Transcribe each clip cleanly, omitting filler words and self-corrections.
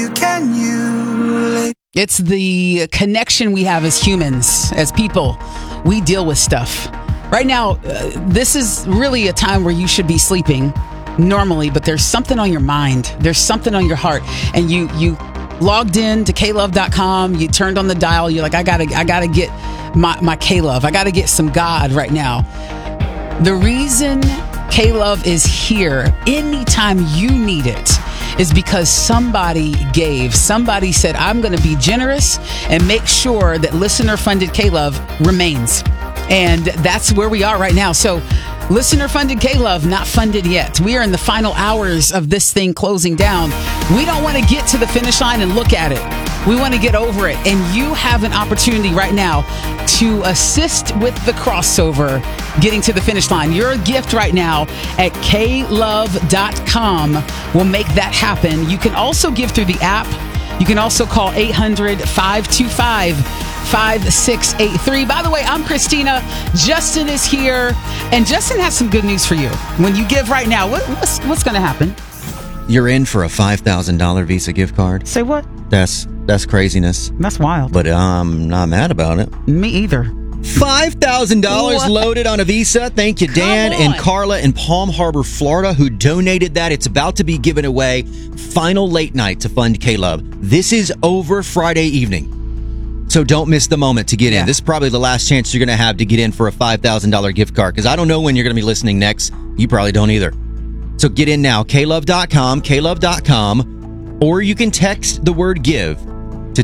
It's the connection we have as humans, as people. We deal with stuff. Right now, this is really a time where you should be sleeping normally, but there's something on your mind. There's something on your heart. And you logged in to klove.com. You turned on the dial. You're like, I gotta get my K-Love. I gotta get some God right now. The reason K-Love is here anytime you need it is because somebody gave. Somebody said, I'm going to be generous and make sure that listener-funded K-Love remains. And that's where we are right now. So listener-funded K-Love, not funded yet. We are in the final hours of this thing closing down. We don't want to get to the finish line and look at it. We want to get over it. And you have an opportunity right now to assist with the crossover getting to the finish line. Your gift right now at klove.com will make that happen. You can also give through the app. You can also call 800-525-5683. By the way, I'm Christina. Justin is here. And Justin has some good news for you. When you give right now, what's going to happen? You're in for a $5,000 Visa gift card. Say what? That's craziness. That's wild. But I'm not mad about it. Me either. $5,000 loaded on a Visa. Thank you, Dan and Carla in Palm Harbor, Florida, who donated that. It's about to be given away. Final late night to fund K-Love. This is over Friday evening. So don't miss the moment to get in. This is probably the last chance you're going to have to get in for a $5,000 gift card, because I don't know when you're going to be listening next. You probably don't either. So get in now. klove.com, or you can text the word give to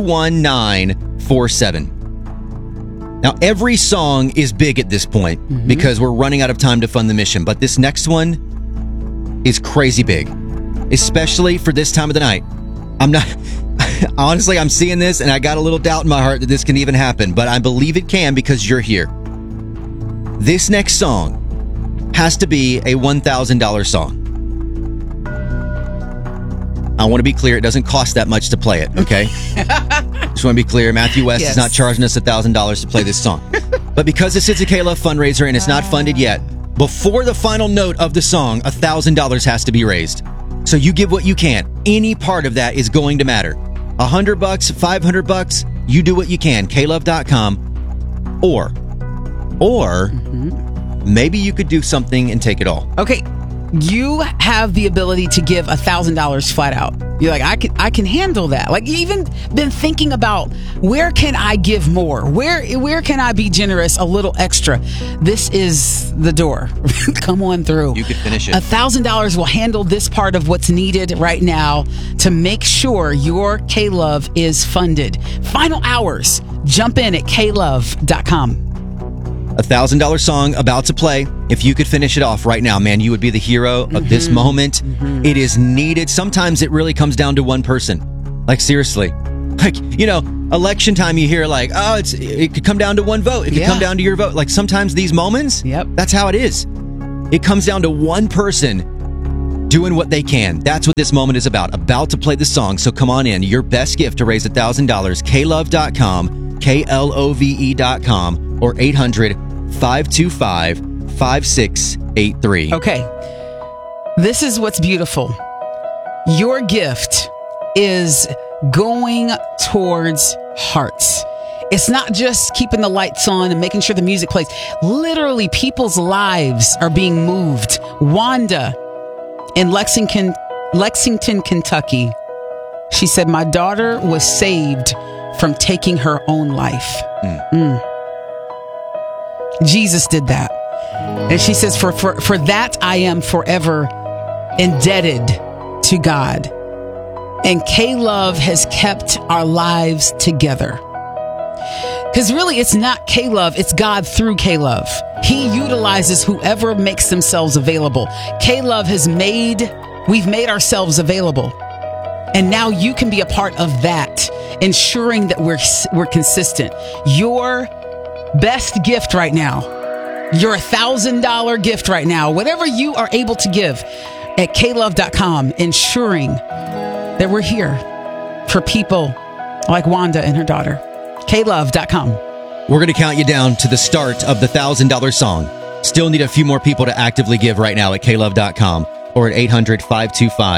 21947. Now, every song is big at this point because we're running out of time to fund the mission. But this next one is crazy big, especially for this time of the night. Honestly, I'm seeing this and I got a little doubt in my heart that this can even happen, but I believe it can because you're here. This next song has to be a $1,000 song. I want to be clear, it doesn't cost that much to play it, okay? Just want to be clear, Matthew West is not charging us $1,000 to play this song. But because this is a K-Love fundraiser and it's not funded yet, before the final note of the song, $1,000 has to be raised. So you give what you can. Any part of that is going to matter. $100, $500, you do what you can. klove.com. Or maybe you could do something and take it all. Okay. You have the ability to give $1,000 flat out. You're like, I can handle that. Like, you even been thinking about, where can I give more? Where can I be generous a little extra? This is the door. Come on through. You could finish it. $1,000 will handle this part of what's needed right now to make sure your K-Love is funded. Final hours. Jump in at klove.com. $1,000 song about to play. If you could finish it off right now, man, you would be the hero of this moment. It is needed. Sometimes it really comes down to one person. Like, seriously. Like, election time, you hear like, oh, it could come down to one vote. It could come down to your vote. Like, sometimes these moments, that's how it is. It comes down to one person doing what they can. That's what this moment is about to play the song. So come on in. Your best gift to raise $1,000, klove.com, klove.com, or 800-525-5683. Okay. This is what's beautiful. Your gift is going towards hearts. It's not just keeping the lights on and making sure the music plays. Literally, people's lives are being moved. Wanda in Lexington, Kentucky. She said, my daughter was saved from taking her own life. Jesus did that. And she says, for that I am forever indebted to God. And K-Love has kept our lives together. Because really, it's not K-Love, it's God through K-Love. He utilizes whoever makes themselves available. K-Love we've made ourselves available. And now you can be a part of that, ensuring that we're consistent. Your best gift right now, your $1,000 gift right now, whatever you are able to give at klove.com, ensuring that we're here for people like Wanda and her daughter. klove.com. We're going to count you down to the start of the $1,000 song. Still need a few more people to actively give right now at klove.com or at 800-525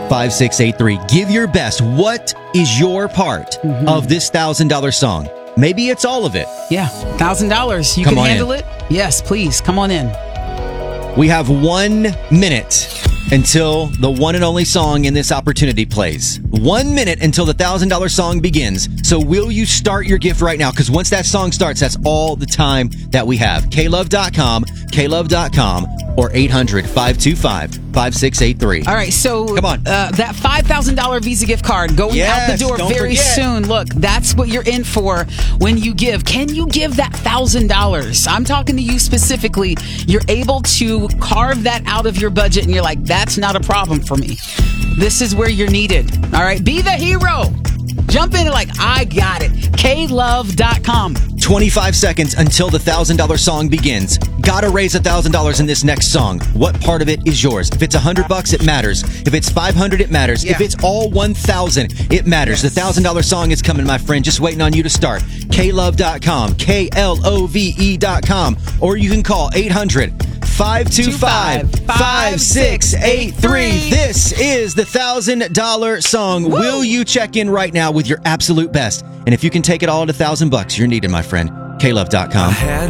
5683. Give your best. What is your part of this $1,000 song? Maybe it's all of it. Yeah, $1,000. You Come can on handle in. it? Yes, please. Come on in. We have 1 minute until the one and only song in this opportunity plays. 1 minute until the $1,000 song begins. So will you start your gift right now? Because once that song starts, that's all the time that we have. klove.com, or 800-525-5683. All right, so Come on. that $5,000 Visa gift card going out the Yes, door don't very forget. soon. Look, that's what you're in for when you give. Can you give that $1,000? I'm talking to you specifically. You're able to carve that out of your budget, and you're like, that's not a problem for me. This is where you're needed. All right, be the hero. Jump in and like, I got it. klove.com. 25 seconds until the $1,000 song begins. Gotta raise $1,000 in this next song. What part of it is yours? If it's $100, it matters. If it's $500, it matters. Yeah. If it's all $1,000, it matters. Yes. The $1,000 song is coming, my friend. Just waiting on you to start. klove.com, klove.com, or you can call 800-525-5683. This is the $1,000 song. Woo! Will you check in right now with your absolute best? And if you can take it all to $1,000, you're needed, my friend. klove.com.